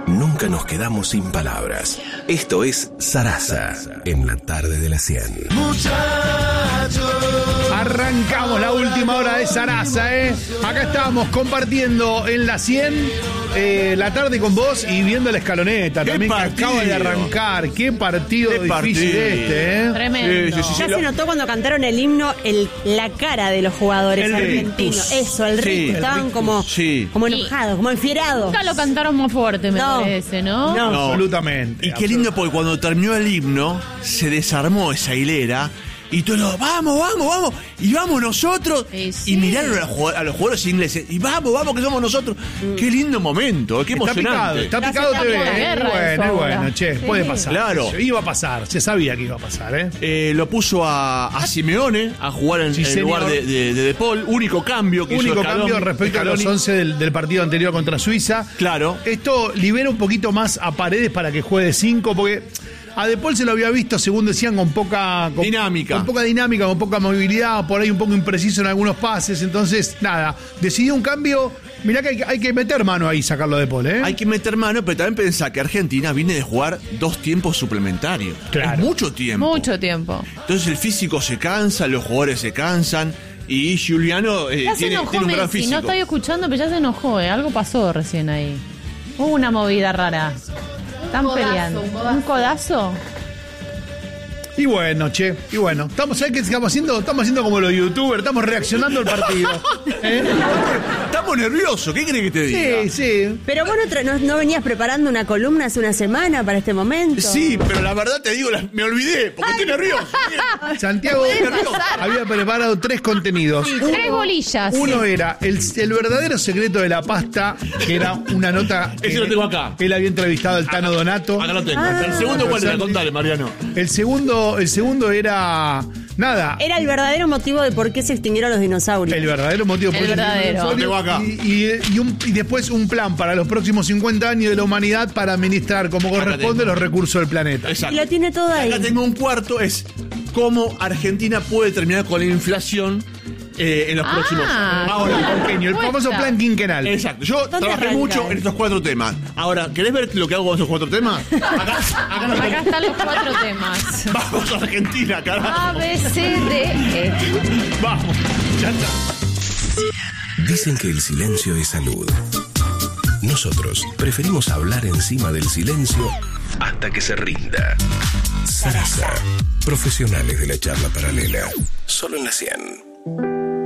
nunca nos quedamos sin palabras. Esto es Sarasa, en la tarde de la 100. Arrancamos la última hora de Sarasa, Acá estamos compartiendo en la 100 la tarde con vos y viendo la escaloneta también que acaba de arrancar. Qué partido difícil este, Tremendo. Ya se notó cuando cantaron el himno la cara de los jugadores argentinos. Eso, el ritmo. Estaban como enojados, como enfierados. Nunca lo cantaron más fuerte, me parece, ¿no? No, absolutamente. Y qué lindo, porque cuando terminó el himno, se desarmó esa hilera. Y todos, vamos. Y vamos nosotros. Sí. Y miraron a los jugadores ingleses. Y vamos, que somos nosotros. Qué lindo momento. Qué emocionante. Está picado TV. Bueno, che, puede pasar. Claro. Iba a pasar. Se sabía que iba a pasar, Lo puso a Simeone a jugar en lugar de De Paul. Único cambio que hizo cambio respecto a los 11 del partido anterior contra Suiza. Claro. Esto libera un poquito más a Paredes para que juegue 5, porque a De Paul se lo había visto, según decían, con poca dinámica, con poca movilidad, por ahí un poco impreciso en algunos pases. Entonces, nada, decidió un cambio. Mirá que hay que meter mano ahí, sacarlo De Paul, Hay que meter mano, pero también pensá que Argentina viene de jugar 2 tiempos suplementarios. Claro. Es mucho tiempo. Entonces el físico se cansa, los jugadores se cansan. Y Giuliano tiene un gran físico. No estoy escuchando, pero ya se enojó, Algo pasó recién ahí. Hubo una movida rara. Están peleando. ¿Un codazo? Y bueno, ¿sabés qué estamos haciendo? Estamos haciendo como los youtubers, estamos reaccionando al partido. Estamos nerviosos, ¿qué crees que te diga? Sí. Pero vos no venías preparando una columna hace una semana para este momento. Sí, pero la verdad te digo, me olvidé, porque estoy nervioso. Santiago había preparado 3 contenidos. Sí, 3 bolillas. Uno era el verdadero secreto de la pasta, que era una nota que ese lo tengo acá. Él había entrevistado al Tano Donato. Acá lo tengo. El segundo, ¿cuál era? Contale, Mariano. El segundo era nada. Era el verdadero motivo de por qué se extinguieron los dinosaurios. El verdadero motivo por qué se extinguieron los dinosaurios. Y después un plan para los próximos 50 años de la humanidad para administrar como corresponde los recursos del planeta. Exacto. Y lo tiene todo ahí. Acá tengo un cuarto, es cómo Argentina puede terminar con la inflación en los próximos años. Ahora, el famoso plan quinquenal. Exacto. Yo trabajé mucho en estos 4 temas. Ahora, ¿querés ver lo que hago con esos 4 temas? Acá están los 4 temas. Vamos a Argentina, carajo. A, B, C, D, E. Vamos, ya está. Dicen que el silencio es salud. Nosotros preferimos hablar encima del silencio hasta que se rinda. Sarasa, profesionales de la charla paralela. Solo en la 100.